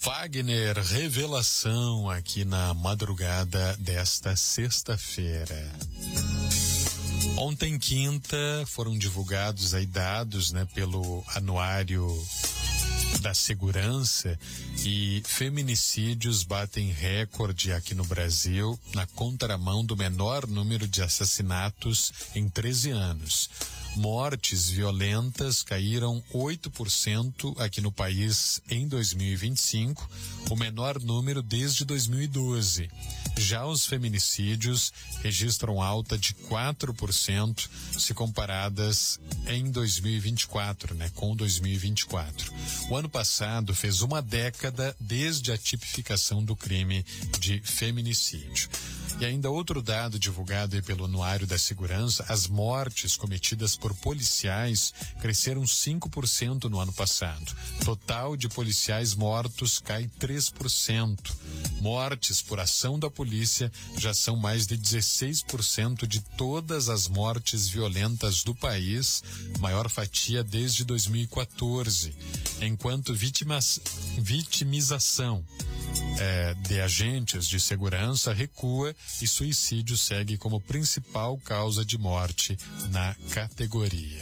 Fagner, revelação aqui na madrugada desta sexta-feira. Ontem, quinta, foram divulgados aí dados, pelo Anuário da Segurança, e feminicídios batem recorde aqui no Brasil na contramão do menor número de assassinatos em 13 anos. Mortes violentas caíram 8% aqui no país em 2025, o menor número desde 2012. Já os feminicídios registram alta de 4% se comparadas em 2024, com 2024. O ano passado fez uma década desde a tipificação do crime de feminicídio. E ainda outro dado divulgado aí pelo Anuário da Segurança: as mortes cometidas por policiais cresceram 5% no ano passado. Total de policiais mortos cai 3%. Mortes por ação da polícia já são mais de 16% de todas as mortes violentas do país, maior fatia desde 2014. Enquanto vitimização de agentes de segurança recua e suicídio segue como principal causa de morte na categoria.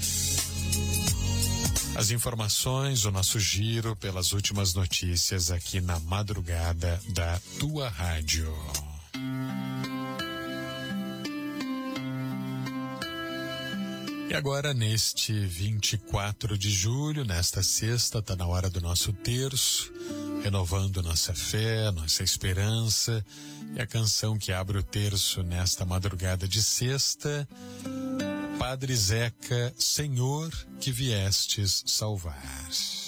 As informações, o nosso giro pelas últimas notícias aqui na madrugada da tua rádio. E agora, neste 24 de julho, nesta sexta, está na hora do nosso terço, renovando nossa fé, nossa esperança. E a canção que abre o terço nesta madrugada de sexta, Padre Zeca, Senhor que viestes salvar.